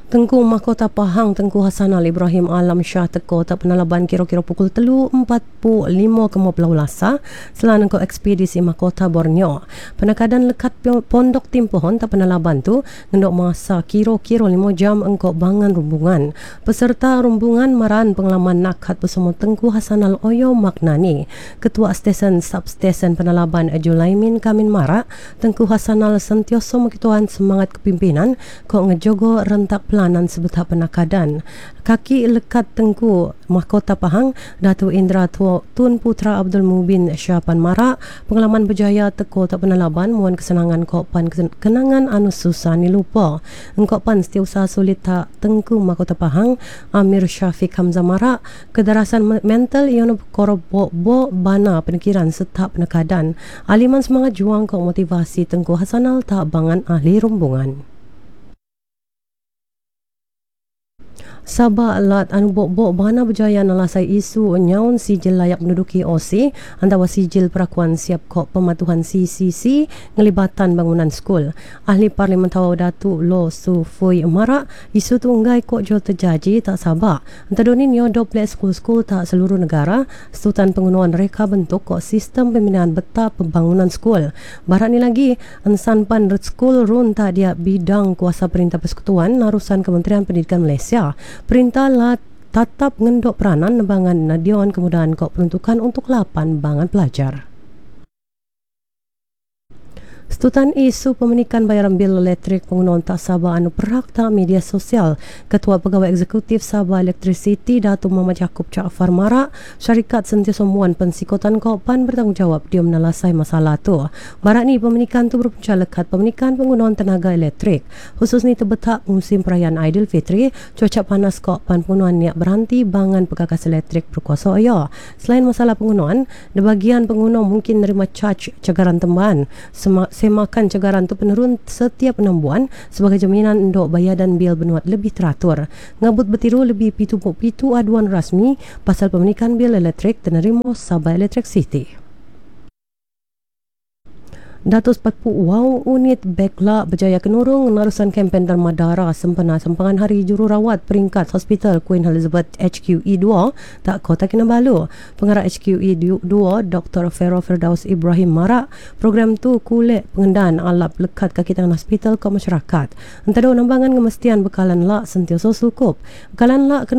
Tengku Mahkota Pahang Tengku Hasanal Ibrahim Alam Shah teko tak penalaban kira-kira pukul 3.45 ke Pulau Lasa selana ko ekspedisi Mahkota Borneo. Penakadan lekat pondok timpohon tak penalaban tu ngendok masa kira-kira 5 jam engkau bangan rumbungan. Peserta rumbungan maran pengalaman nakhat bersama Tengku Hasanal Oyo Maknani. Ketua Stesen Substesen Penalaban Julaimin Kamin Marak, Tengku Hasanal sentioso mengituan semangat kepimpinan ko ngejogo rentak pelanan sebetul penakadan. Kaki lekat Tengku Mahkota Pahang, Datuk Indra Tun Putra Abdul Mubin Syapan Marak, pengalaman berjaya teko tak penalaban muan kesenangan kopan kenangan anu susah ni lupa. Engkopan setiausaha sulit tak Tengku Mahkota Pahang, Amir Syafiq Hamzah Marak, kedarasan mental yang korbo bana penikiran serta penakadan. Aliman semangat juang kok motivasi Tengku Hasanal tak bangan ahli rumbungan. Sabah alat anu bok-bok bana berjaya nalasai isu nyaun sijil layak menduduki OC antara sijil perakuan siap kok pematuhan CCC ngelibatan bangunan skul. Ahli Parlimen Tawau Datuk Lo Su Fui Marak, isu tu ngai kok jauh terjadi tak Sabah. Antara ni nyodok plek skul-skul tak seluruh negara, setutan pengunuan reka bentuk kok sistem pembinaan beta pembangunan skul. Barat ni lagi, ensan pan skul run tak dia bidang kuasa perintah persekutuan narusan Kementerian Pendidikan Malaysia. Perintah lah tetap ngendok peranan nembangan Dewan Kemudahan kok peruntukan untuk 8 bangan pelajar. Setutan isu pemenikan bayaran bil elektrik pengunuan tak Sabah anu perak tak media sosial. Ketua Pegawai Eksekutif Sabah Electricity Datuk Muhammad Yaakob Jaafar Marak, syarikat sentiasa muan pensikotan kopan bertanggungjawab dia menalasai masalah tu. Barat ni pemenikan tu berpunca lekat pemenikan penggunaan tenaga elektrik. Khusus ni terbetak musim perayaan Aidilfitri, cuaca panas kopan penggunaan niat berhenti bangan pekakas elektrik berkuasa ya. Selain masalah penggunaan, di bagian pengguna mungkin nerima charge cagaran tambahan. Semakan cagaran tu penurun setiap 6 bulan sebagai jaminan untuk bayar dan bil benuat lebih teratur. Ngabut bertiru lebih pitu aduan rasmi pasal pemenikan bil elektrik tenerima Sabah Electricity. Datuk Sepatpu Wow Unit Bekla berjaya kenurung narusan kempen dermadara sempena sempangan hari jururawat peringkat Hospital Queen Elizabeth HQE 2 tak Kota Kinabalu. Pengarah HQE 2 Dr. Fero Firdaus Ibrahim Marak, program tu kulit pengendaan alap lekat kaki tangan hospital ke masyarakat. Antara nambangan kemestian bekalan lak sentiasa cukup. Bekalan lak